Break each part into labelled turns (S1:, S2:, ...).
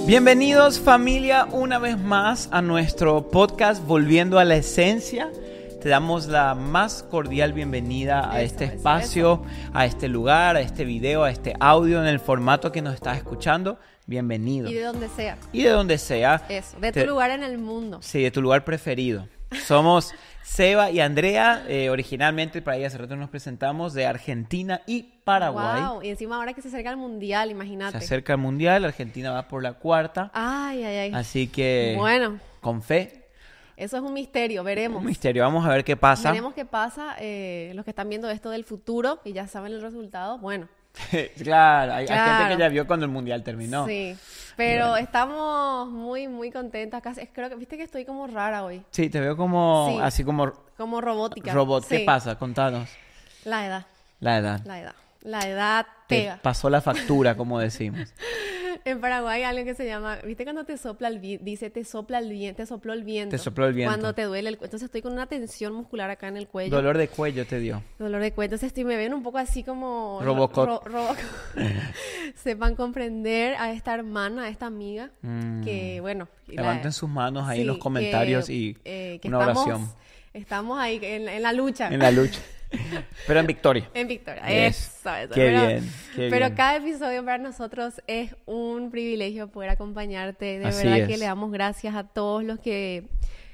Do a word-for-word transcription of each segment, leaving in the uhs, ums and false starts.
S1: Bienvenidos familia una vez más a nuestro podcast Volviendo a la Esencia. Te damos la más cordial bienvenida a
S2: Eso,
S1: este
S2: eso,
S1: espacio, a este lugar, a este video, a este audio en el formato que nos estás escuchando. Bienvenido.
S2: Y de donde sea.
S1: Y de donde sea.
S2: Eso, de
S1: Te-
S2: tu lugar en el mundo.
S1: Sí, de tu lugar preferido. Somos Seba y Andrea, eh, originalmente, para ahí hace rato nos presentamos, de Argentina y Paraguay.
S2: Wow, y encima ahora que se acerca el mundial,
S1: Se
S2: imagínate.
S1: acerca el Mundial, Argentina va por la cuarta,
S2: Ay, ay, ay.
S1: así que
S2: Bueno,
S1: con fe,
S2: eso es un misterio, veremos.
S1: un misterio, vamos a ver qué pasa.
S2: Veremos qué pasa. eh, los que están viendo esto del futuro y ya saben el resultado, bueno.
S1: Claro, hay, hay
S2: Claro.
S1: gente que ya vio cuando el Mundial terminó.
S2: Sí, pero
S1: Bueno.
S2: estamos muy, muy contentas. Casi, creo que, viste que estoy como rara hoy,
S1: Sí, te veo como,
S2: Sí.
S1: así como
S2: como robótica.
S1: robot. ¿Qué
S2: Sí.
S1: pasa? Contanos.
S2: La edad,
S1: La edad.
S2: la edad. La edad
S1: Te
S2: pega.
S1: pasó la factura, como decimos.
S2: En Paraguay hay algo que se llama, ¿viste cuando te sopla el viento? Dice, te sopla el viento, te sopló el viento.
S1: Te sopló el viento.
S2: Cuando te duele el cuello. Entonces estoy con una tensión muscular acá en el cuello.
S1: Dolor de cuello te dio.
S2: Dolor de cuello. Entonces estoy, me ven un poco así como...
S1: Robocop.
S2: ro- Robocop. Sepan comprender a esta hermana, a esta amiga,
S1: Mm.
S2: que bueno... y la-
S1: Levanten sus manos ahí en los
S2: sí,
S1: comentarios
S2: que,
S1: y
S2: eh, que
S1: una
S2: estamos,
S1: oración
S2: Estamos ahí en, en la lucha.
S1: en la lucha. Pero en victoria.
S2: En victoria.
S1: Yes.
S2: Eso, eso.
S1: Qué
S2: Pero-
S1: bien, qué
S2: Pero
S1: bien.
S2: cada episodio para nosotros es un privilegio poder acompañarte. De
S1: Así
S2: verdad
S1: es.
S2: que le damos gracias a todos los que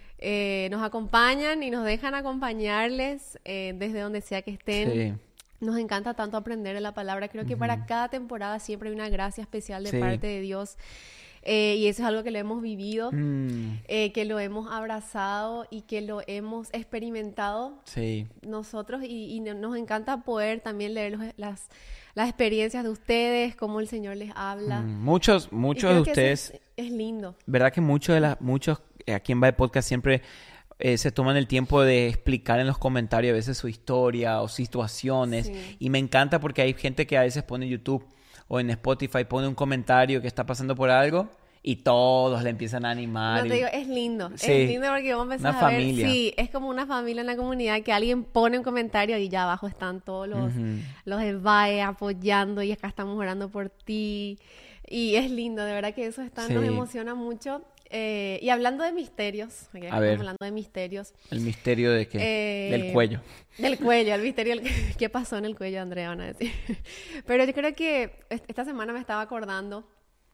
S2: eh, nos acompañan y nos dejan acompañarles eh, desde donde sea que estén.
S1: Sí.
S2: Nos encanta tanto aprender de la palabra. Creo que para cada temporada siempre hay una gracia especial de
S1: Sí.
S2: parte de Dios. Eh, y eso es algo que lo hemos vivido,
S1: Mm,
S2: eh, que lo hemos abrazado y que lo hemos experimentado
S1: sí.
S2: nosotros y, y no- nos encanta poder también leer los- las, las experiencias de ustedes, cómo el Señor les habla.
S1: Mm, Muchos,
S2: Y
S1: muchos
S2: creo
S1: de
S2: que eso
S1: ustedes,
S2: es, es lindo.
S1: ¿verdad que muchos de las, muchos eh, aquí en Vibe Podcast siempre eh, se toman el tiempo de explicar en los comentarios a veces su historia o situaciones?
S2: Sí.
S1: Y me encanta porque hay gente que a veces pone en YouTube o en Spotify, pone un comentario que está pasando por algo y todos le empiezan a animar.
S2: No
S1: y-
S2: te digo, es lindo.
S1: Sí.
S2: Es lindo porque vos empezás
S1: Una
S2: a ver.
S1: familia.
S2: Sí, es como una familia en la comunidad que alguien pone un comentario y ya abajo están todos los,
S1: Ujú.
S2: los Evae apoyando y acá estamos orando por ti. Y es lindo, de verdad que eso está, nos
S1: Sí.
S2: emociona mucho. Eh, y hablando de misterios, aquí estamos
S1: ver.
S2: hablando de misterios.
S1: El misterio de que,
S2: Eh,
S1: del cuello.
S2: Del cuello, el misterio, el- ¿qué pasó en el cuello, Andrea? Van a decir. Pero yo creo que est- esta semana me estaba acordando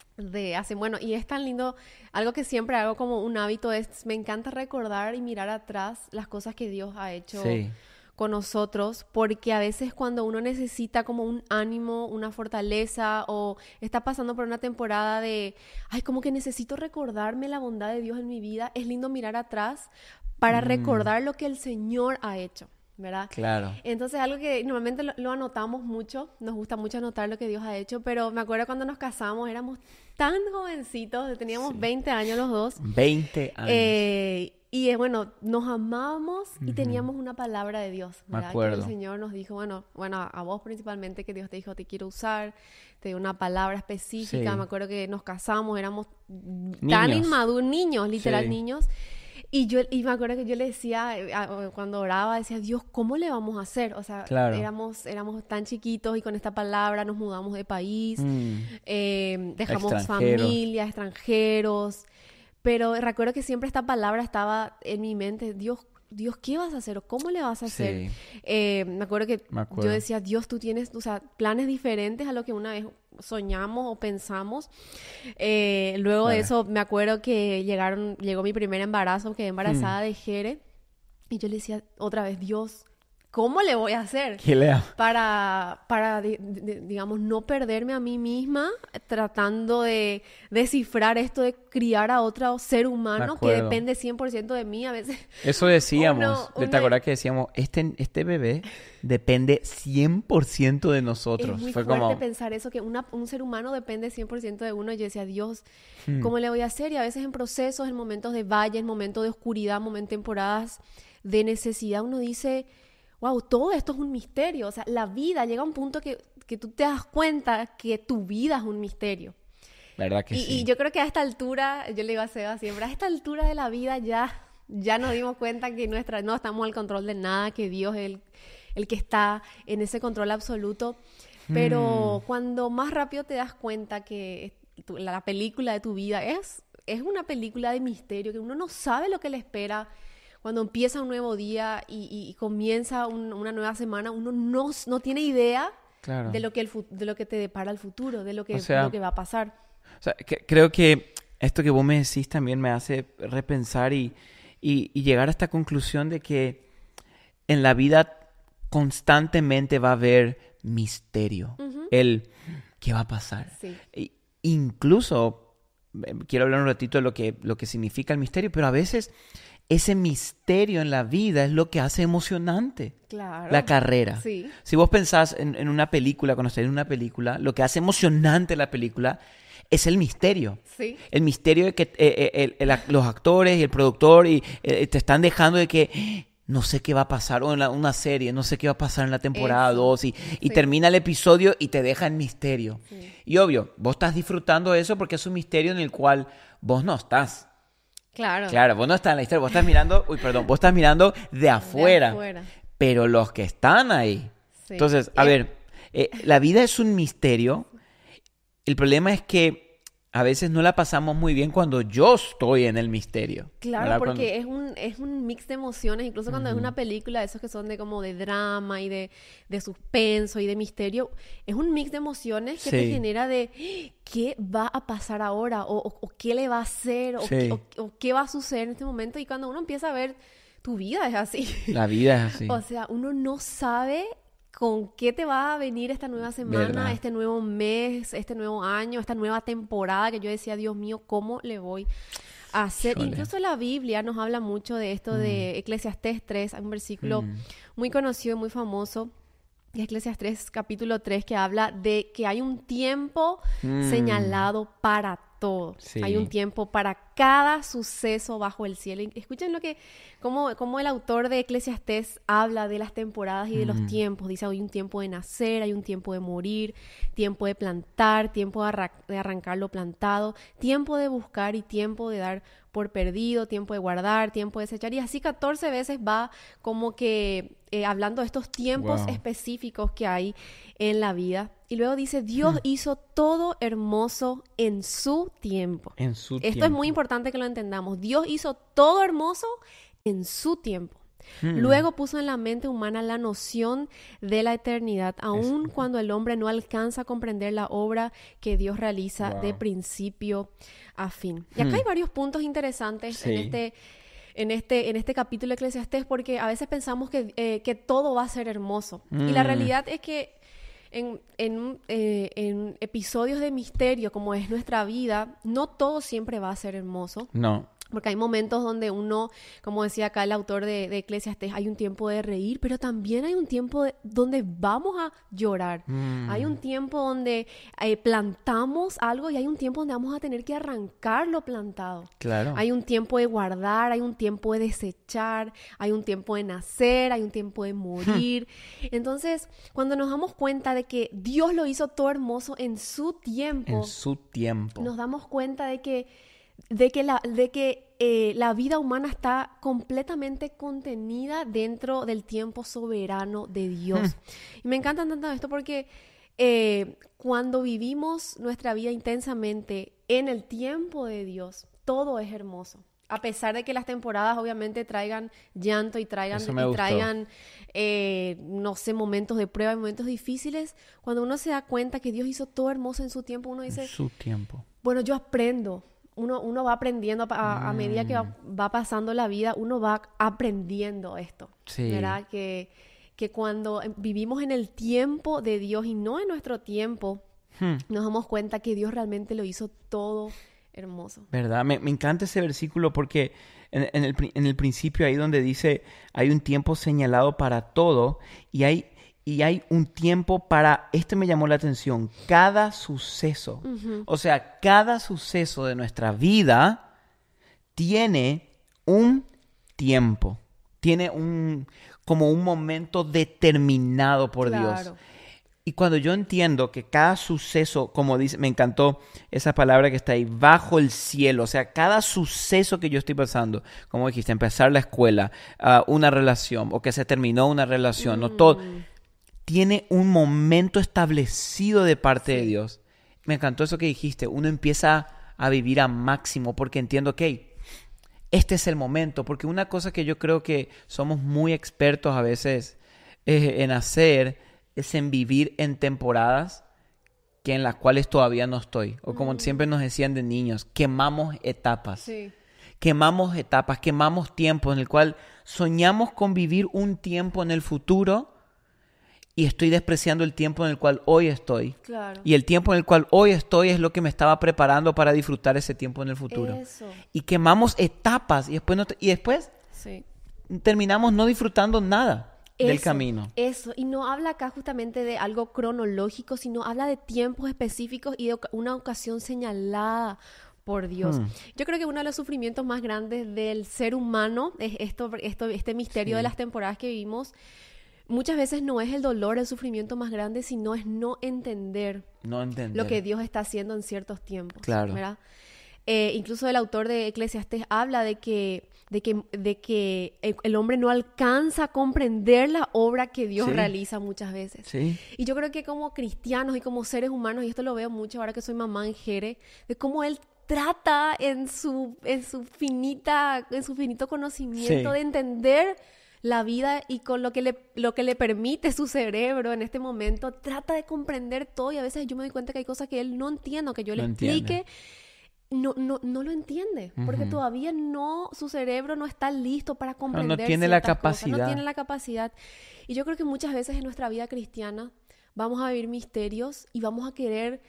S2: de hace, bueno, y es tan lindo, algo que siempre hago como un hábito es, me encanta recordar y mirar atrás las cosas que Dios ha hecho
S1: Sí.
S2: con nosotros, porque a veces cuando uno necesita como un ánimo, una fortaleza o está pasando por una temporada de, ay, como que necesito recordarme la bondad de Dios en mi vida, es lindo mirar atrás para
S1: Mm.
S2: recordar lo que el Señor ha hecho, ¿verdad?
S1: Claro.
S2: Entonces, algo que normalmente lo, lo anotamos mucho, nos gusta mucho anotar lo que Dios ha hecho, pero me acuerdo cuando nos casamos, éramos tan jovencitos, teníamos
S1: Sí.
S2: veinte años los dos,
S1: veinte años.
S2: eh, y eh, bueno, nos amábamos y
S1: Ujú.
S2: teníamos una palabra de Dios,
S1: Me
S2: ¿verdad? Que
S1: acuerdo.
S2: el Señor nos dijo, bueno, bueno, a vos principalmente, que Dios te dijo, te quiero usar, te dio una palabra específica.
S1: Sí.
S2: Me acuerdo que nos casamos, éramos tan
S1: Niños.
S2: inmaduros, niños, literal
S1: Sí.
S2: niños. Y yo y me acuerdo que yo le decía, eh, a- cuando oraba, decía, Dios, ¿cómo le vamos a hacer? O sea,
S1: Claro.
S2: éramos, éramos tan chiquitos y con esta palabra nos mudamos de país,
S1: Mm,
S2: eh, dejamos
S1: Extranjeros.
S2: familia, extranjeros. Pero recuerdo que siempre esta palabra estaba en mi mente, Dios, Dios, ¿qué vas a hacer? ¿O cómo le vas a hacer?
S1: sí.
S2: Eh, me acuerdo que
S1: Me acuerdo.
S2: yo decía, Dios, tú tienes, o sea, planes diferentes a lo que una vez soñamos o pensamos. Eh, luego de
S1: Claro.
S2: eso, me acuerdo que llegaron, llegó mi primer embarazo, quedé
S1: Hmm.
S2: embarazada de Jere, y yo le decía otra vez, Dios, ¿cómo le voy a hacer?
S1: ¿Qué le ha-
S2: para, para di- di- digamos, no perderme a mí misma tratando de descifrar esto de criar a otro ser humano que
S1: acuerdo.
S2: depende cien por ciento de mí a veces.
S1: Eso decíamos.
S2: Uno-
S1: ¿Te
S2: uno-
S1: acuerdas que decíamos, este, este bebé depende cien por ciento de nosotros?
S2: Es muy
S1: Fue
S2: fuerte
S1: como,
S2: pensar eso, que una- un ser humano depende cien por ciento de uno. Y yo decía, Dios,
S1: hmm,
S2: ¿cómo le voy a hacer? Y a veces en procesos, en momentos de valle, en momentos de oscuridad, momentos, temporadas de necesidad, uno dice, wow, todo esto es un misterio. O sea, la vida llega a un punto que, que tú te das cuenta que tu vida es un misterio.
S1: ¿verdad que
S2: Y,
S1: sí?
S2: y yo creo que a esta altura, yo le digo a Seba siempre, a esta altura de la vida ya, ya nos dimos cuenta que nuestra, no estamos al control de nada, que Dios es el, el que está en ese control absoluto. Pero
S1: Mm.
S2: cuando más rápido te das cuenta que tu- la película de tu vida es, es una película de misterio, que uno no sabe lo que le espera cuando empieza un nuevo día y, y- y comienza un- una nueva semana. Uno no, no tiene idea
S1: Claro.
S2: de lo que el fu- de lo que te depara el futuro, de lo que,
S1: O sea,
S2: lo que va a pasar.
S1: O sea, que- creo que esto que vos me decís también me hace repensar y, y- y llegar a esta conclusión de que en la vida constantemente va a haber misterio.
S2: Ujú.
S1: El ¿qué va a pasar?
S2: Sí.
S1: E- incluso, eh, quiero hablar un ratito de lo que, lo que significa el misterio, pero a veces ese misterio en la vida es lo que hace emocionante
S2: Claro.
S1: la carrera.
S2: Sí.
S1: Si vos pensás en, en una película, cuando estás en una película, lo que hace emocionante la película es el misterio.
S2: Sí.
S1: El misterio de que eh, eh, el- el ac- los actores y el productor y, eh, te están dejando de que "Ah, no sé qué va a pasar, o en la- una serie, no sé qué va a pasar en la temporada
S2: Eso.
S1: dos y, y
S2: Sí.
S1: termina el episodio y te deja en misterio.
S2: Sí.
S1: Y obvio, vos estás disfrutando de eso porque es un misterio en el cual vos no estás.
S2: Claro.
S1: Claro, vos no estás en la historia, vos estás mirando, uy, perdón, vos estás mirando de
S2: De
S1: afuera.
S2: afuera.
S1: Pero los que están ahí.
S2: Sí.
S1: Entonces, a
S2: Eh,
S1: ver, eh, la vida es un misterio. El problema es que a veces no la pasamos muy bien cuando yo estoy en el misterio.
S2: Claro,
S1: ¿verdad?
S2: porque es un, es un mix de emociones, incluso cuando es una película, esos que son de como de drama y de, de suspenso y de misterio, es un mix de emociones que te
S1: Sí.
S2: genera de "¡Ah! ¿qué va a pasar ahora? O, o- o qué le va a hacer? O,
S1: Sí.
S2: qué- o- o qué va a suceder en este momento? Y cuando uno empieza a ver, tu vida es así.
S1: La vida es así.
S2: O sea, uno no sabe con qué te va a venir esta nueva semana,
S1: ¿Verdad?
S2: este nuevo mes, este nuevo año, esta nueva temporada, que yo decía, Dios mío, ¿cómo le voy a hacer?
S1: Híjole.
S2: Incluso la Biblia nos habla mucho de esto de Eclesiastés tres, hay un versículo muy conocido y muy famoso, de Eclesiastés capítulo tres, que habla de que hay un tiempo
S1: Mm.
S2: señalado para todo.
S1: Sí.
S2: Hay un tiempo para cada suceso bajo el cielo. Y escuchen lo que, cómo, cómo el autor de Eclesiastés habla de las temporadas y de los tiempos. Dice, hay un tiempo de nacer, hay un tiempo de morir, tiempo de plantar, tiempo de, arra- de arrancar lo plantado, tiempo de buscar y tiempo de dar por perdido, tiempo de guardar, tiempo de desechar. Y así catorce veces va como que eh, hablando de estos tiempos
S1: Wow.
S2: específicos que hay en la vida. Y luego dice, Dios hizo todo hermoso en su tiempo.
S1: En su
S2: Esto
S1: tiempo.
S2: es muy importante que lo entendamos. Dios hizo todo hermoso en su tiempo.
S1: Hmm.
S2: Luego puso en la mente humana la noción de la eternidad, aun cuando el hombre no alcanza a comprender la obra que Dios realiza
S1: Wow.
S2: de principio a fin. Y acá
S1: Hmm.
S2: hay varios puntos interesantes
S1: Sí.
S2: en este... En este, en este capítulo de Eclesiastés, porque a veces pensamos que, eh, que todo va a ser hermoso. Y la
S1: Mm.
S2: realidad es que en, en, eh, en episodios de misterio, como es nuestra vida, no todo siempre va a ser hermoso.
S1: No.
S2: Porque hay momentos donde uno, como decía acá el autor de, de Eclesiastés, hay un tiempo de reír, pero también hay un tiempo de- donde vamos a llorar.
S1: Mm.
S2: Hay un tiempo donde eh, plantamos algo y hay un tiempo donde vamos a tener que arrancar lo plantado.
S1: Claro.
S2: Hay un tiempo de guardar, hay un tiempo de desechar, hay un tiempo de nacer, hay un tiempo de morir. Entonces, cuando nos damos cuenta de que Dios lo hizo todo hermoso en su tiempo,
S1: En su tiempo.
S2: nos damos cuenta de que, de que, la, de que eh, la vida humana está completamente contenida dentro del tiempo soberano de Dios. Y me encanta tanto esto porque eh, cuando vivimos nuestra vida intensamente en el tiempo de Dios, todo es hermoso. A pesar de que las temporadas obviamente traigan llanto y traigan,
S1: Eso me
S2: y
S1: gustó.
S2: traigan eh, no sé, momentos de prueba y momentos difíciles, cuando uno se da cuenta que Dios hizo todo hermoso en su tiempo, uno
S1: En
S2: dice,
S1: su tiempo.
S2: bueno, yo aprendo. Uno, uno va aprendiendo a, a- a medida que va, va pasando la vida, uno va aprendiendo esto.
S1: Sí.
S2: ¿Verdad? Que, que cuando vivimos en el tiempo de Dios y no en nuestro tiempo,
S1: Hmm.
S2: nos damos cuenta que Dios realmente lo hizo todo hermoso.
S1: ¿Verdad? Me, me encanta ese versículo porque en, en el, pri- en el principio ahí donde dice hay un tiempo señalado para todo y hay, y hay un tiempo para, esto me llamó la atención, cada suceso.
S2: Ujú.
S1: O sea, cada suceso de nuestra vida tiene un tiempo, tiene un, como un momento determinado por Dios.
S2: Claro.
S1: Y cuando yo entiendo que cada suceso, como dice, me encantó esa palabra que está ahí, bajo el cielo, o sea, cada suceso que yo estoy pasando, como dijiste, empezar la escuela, ah, una relación, o que se terminó una relación, no todo, tiene un momento establecido de parte de
S2: Sí.
S1: Dios. me encantó eso que dijiste. Uno empieza a vivir a máximo porque entiendo que este es el momento. Porque una cosa que yo creo que somos muy expertos a veces eh, en hacer es en vivir en temporadas que en las cuales todavía no estoy. O como mm. siempre nos decían de niños, quemamos etapas.
S2: Sí.
S1: Quemamos etapas, quemamos tiempo en el cual soñamos con vivir un tiempo en el futuro y estoy despreciando el tiempo en el cual hoy estoy.
S2: Claro.
S1: Y el tiempo en el cual hoy estoy es lo que me estaba preparando para disfrutar ese tiempo en el futuro.
S2: Eso.
S1: Y quemamos etapas y después, no, y después
S2: sí.
S1: terminamos no disfrutando nada del
S2: eso,
S1: camino.
S2: Eso, y no habla acá justamente de algo cronológico, sino habla de tiempos específicos y de una ocasión señalada por Dios. Hmm. Yo creo que uno de los sufrimientos más grandes del ser humano es esto, esto, este misterio sí. de las temporadas que vivimos. Muchas veces no es el dolor, el sufrimiento más grande, sino es no entender,
S1: no entender
S2: lo que Dios está haciendo en ciertos tiempos.
S1: Claro.
S2: ¿Verdad? Eh, incluso el autor de Eclesiastés habla de que, de que, de que el, el hombre no alcanza a comprender la obra que Dios sí. realiza muchas veces.
S1: Sí.
S2: Y yo creo que como cristianos y como seres humanos, y esto lo veo mucho ahora que soy mamá en Jere, de cómo Él trata en su, en su finita, en su finito conocimiento sí. de entender la vida y con lo que, le, lo que le permite su cerebro en este momento, trata de comprender todo y a veces yo me doy cuenta que hay cosas que él no entiende, que yo
S1: no
S2: le
S1: entiende.
S2: explique, no, no, no lo entiende, uh-huh. porque todavía no, su cerebro no está listo para comprender
S1: no, no tiene la capacidad.
S2: Cosas, no tiene la capacidad. Y yo creo que muchas veces en nuestra vida cristiana vamos a vivir misterios y vamos a querer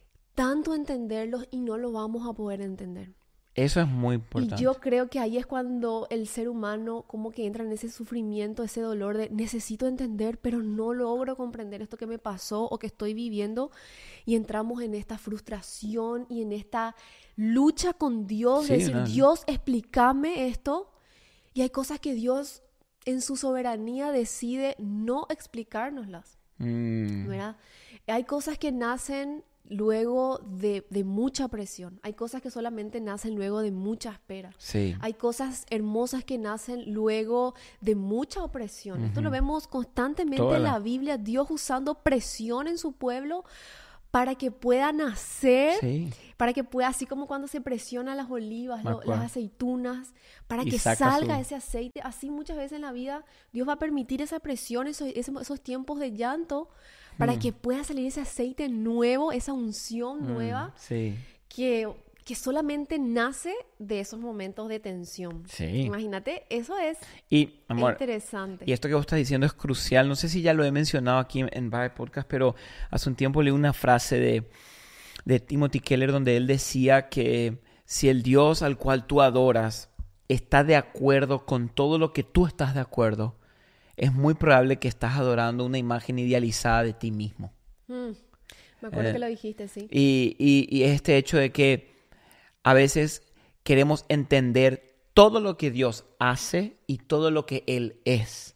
S2: tanto entenderlos y no lo vamos a poder entender.
S1: Eso es muy importante.
S2: Y yo creo que ahí es cuando el ser humano como que entra en ese sufrimiento, ese dolor de necesito entender, pero no logro comprender esto que me pasó o que estoy viviendo. Y entramos en esta frustración y en esta lucha con Dios,
S1: sí,
S2: de decir,
S1: no.
S2: Dios, explícame esto. Y hay cosas que Dios en su soberanía decide no explicárnoslas.
S1: Mm.
S2: ¿Verdad? Hay cosas que nacen luego de, de mucha presión. Hay cosas que solamente nacen luego de mucha espera.
S1: Sí.
S2: Hay cosas hermosas que nacen luego de mucha opresión. Uh-huh. Esto lo vemos constantemente Toda en la... la Biblia, Dios usando presión en su pueblo para que pueda nacer, sí. para que pueda, así como cuando se presiona las olivas, lo, las aceitunas, para y que salga su... ese aceite. Así muchas veces en la vida Dios va a permitir esa presión, esos, esos, esos tiempos de llanto, para mm. que pueda salir ese aceite nuevo, esa unción mm, nueva,
S1: sí.
S2: que, que solamente nace de esos momentos de tensión.
S1: Sí.
S2: Imagínate, eso es
S1: y, amor,
S2: interesante.
S1: Y esto que vos estás diciendo es crucial. No sé si ya lo he mencionado aquí en, en varios podcasts, pero hace un tiempo leí una frase de, de Timothy Keller donde él decía que si el Dios al cual tú adoras está de acuerdo con todo lo que tú estás de acuerdo, es muy probable que estás adorando una imagen idealizada de ti mismo.
S2: Mm, me acuerdo eh, que lo dijiste, sí.
S1: Y, y, y este hecho de que a veces queremos entender todo lo que Dios hace y todo lo que Él es.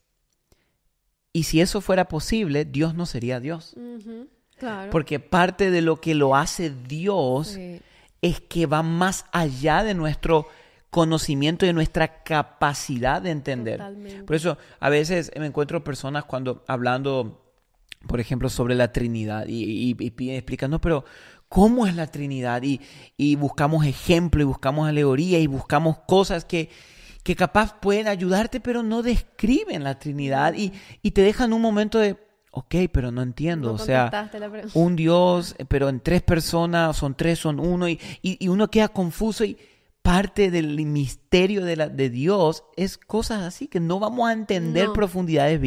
S1: Y si eso fuera posible, Dios no sería Dios.
S2: Uh-huh, claro.
S1: Porque parte de lo que lo hace Dios sí. es que va más allá de nuestro conocimiento, de nuestra capacidad de entender.
S2: Totalmente.
S1: Por eso a veces me encuentro personas cuando hablando, por ejemplo, sobre la Trinidad y, y, y explicando, pero ¿cómo es la Trinidad? Y, y buscamos ejemplo y buscamos alegoría y buscamos cosas que, que capaz pueden ayudarte, pero no describen la Trinidad y, y te dejan un momento de, ok, pero no entiendo.
S2: No
S1: o sea, un Dios, pero en tres personas, son tres, son uno, y, y, y uno queda confuso y parte del misterio de, la, de Dios es cosas así que no vamos a entender no. profundidades